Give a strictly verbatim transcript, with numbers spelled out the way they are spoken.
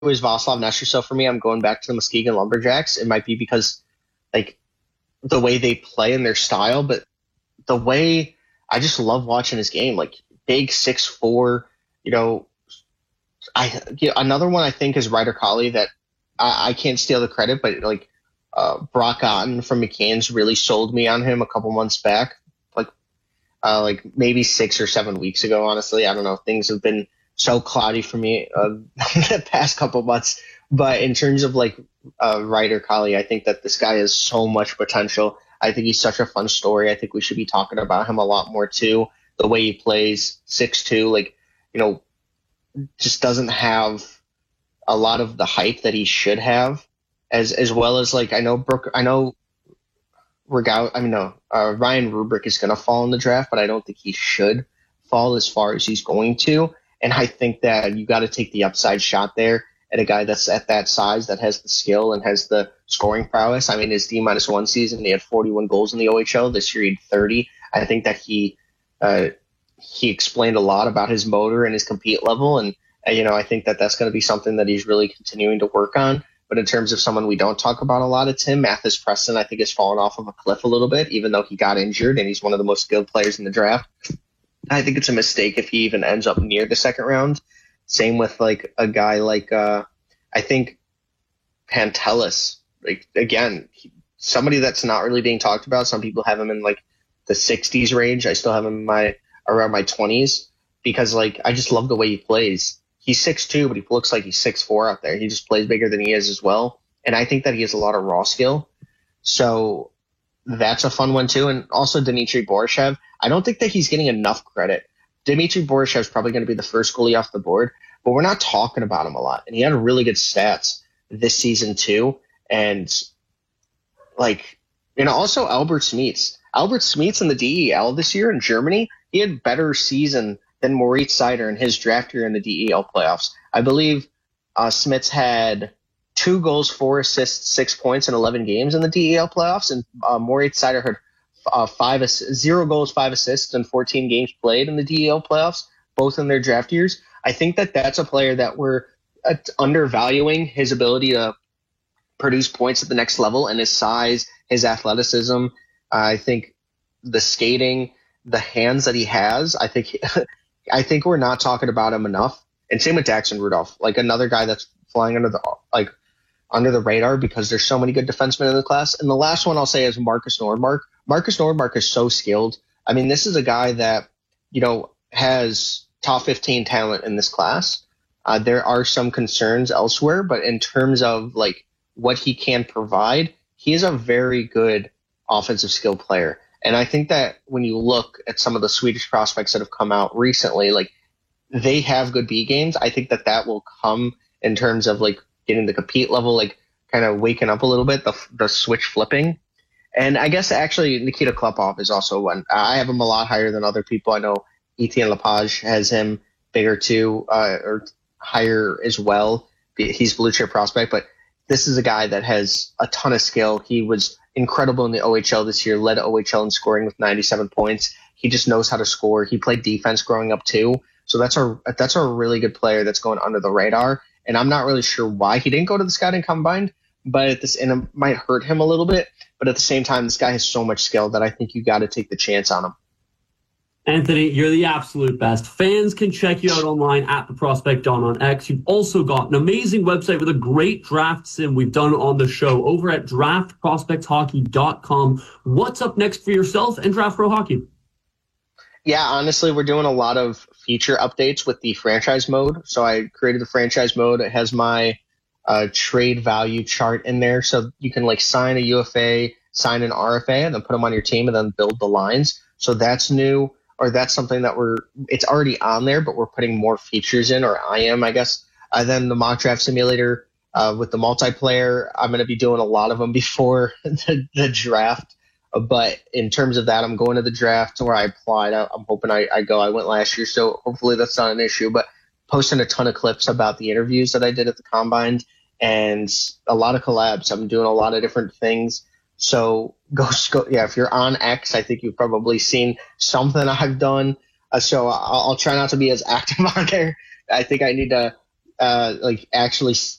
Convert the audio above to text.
was Vaslav Nesterov for me. I'm going back to the Muskegon Lumberjacks. It might be because like the way they play and their style, but the way I just love watching his game. Like big six four, you know. I you know, another one I think is Ryder Collie that I, I can't steal the credit, but like uh, Brock Otten from McCann's really sold me on him a couple months back, like uh, like maybe six or seven weeks ago. Honestly, I don't know. Things have been so cloudy for me uh, the past couple months. But in terms of like uh, Ryder Collie, I think that this guy has so much potential. I think he's such a fun story. I think we should be talking about him a lot more too. The way he plays, six two, like, you know, just doesn't have a lot of the hype that he should have, as as well as like I know Brooke, I know Regal, I mean no, uh, Ryan Rubrick is going to fall in the draft, but I don't think he should fall as far as he's going to. And I think that you got to take the upside shot there at a guy that's at that size, that has the skill and has the scoring prowess. I mean, his D minus one season, he had forty-one goals in the O H L. This year he had thirty. I think that he uh, he explained a lot about his motor and his compete level, and uh, you know, I think that that's going to be something that he's really continuing to work on. But in terms of someone we don't talk about a lot, it's him. Mathis Preston, I think, has fallen off of a cliff a little bit, even though he got injured and he's one of the most skilled players in the draft. I think it's a mistake if he even ends up near the second round. Same with like a guy like uh, I think Pantelis. Like again, he, somebody that's not really being talked about. Some people have him in like the sixties range. I still have him in my around my twenties because like I just love the way he plays. He's six two, but he looks like he's six four out there. He just plays bigger than he is as well. And I think that he has a lot of raw skill. So that's a fun one too. And also Dmitry Borishev. I don't think that he's getting enough credit. Dmitry Borishev is probably going to be the first goalie off the board, but we're not talking about him a lot. And he had really good stats this season too. And like, you know, also Albert Smeets. Albert Smeets in the D E L this year in Germany, he had better season than Moritz Seider in his draft year in the D E L playoffs. I believe uh, Smits had two goals, four assists, six points in eleven games in the D E L playoffs, and uh, Moritz Seider had uh, five zero goals, five assists, and fourteen games played in the D E L playoffs, both in their draft years. I think that that's a player that we're uh, undervaluing his ability to produce points at the next level, and his size, his athleticism. Uh, I think the skating, the hands that he has. I think. I think we're not talking about him enough. And same with Daxon Rudolph, like another guy that's flying under the like under the radar because there's so many good defensemen in the class. And the last one I'll say is Marcus Nordmark. Marcus Nordmark is so skilled. I mean, this is a guy that, you know, has top fifteen talent in this class. Uh, there are some concerns elsewhere, but in terms of like what he can provide, he is a very good offensive skill player. And I think that when you look at some of the Swedish prospects that have come out recently, like they have good B games. I think that that will come in terms of like getting the compete level, like kind of waking up a little bit, the the switch flipping. And I guess actually Nikita Klepov is also one. I have him a lot higher than other people. I know Etienne Lepage has him bigger too, uh, or higher as well. He's a blue chip prospect, but this is a guy that has a ton of skill. He was incredible in the O H L this year, led O H L in scoring with ninety-seven points. He just knows how to score. He played defense growing up too. So that's a that's a really good player that's going under the radar. And I'm not really sure why he didn't go to the scouting combine, but at this and it might hurt him a little bit. But at the same time, this guy has so much skill that I think you got to take the chance on him. Anthony, you're the absolute best. Fans can check you out online at The Prospect Don on X. You've also got an amazing website with a great draft sim we've done on the show over at draft prospects hockey dot com. What's up next for yourself and Draft Pro Hockey? Yeah, honestly, we're doing a lot of feature updates with the franchise mode. So I created the franchise mode. It has my uh, trade value chart in there. So you can like sign a U F A, sign an R F A, and then put them on your team and then build the lines. So that's new. Or that's something that we're, it's already on there, but we're putting more features in, or I am, I guess. And then the mock draft simulator uh, with the multiplayer, I'm going to be doing a lot of them before the, the draft. But in terms of that, I'm going to the draft where I applied. I'm hoping I, I go. I went last year, so hopefully that's not an issue. But posting a ton of clips about the interviews that I did at the Combine and a lot of collabs. I'm doing a lot of different things. So go, go, yeah, if you're on X, I think you've probably seen something I've done. Uh, so I'll, I'll try not to be as active on there. I think I need to uh, like actually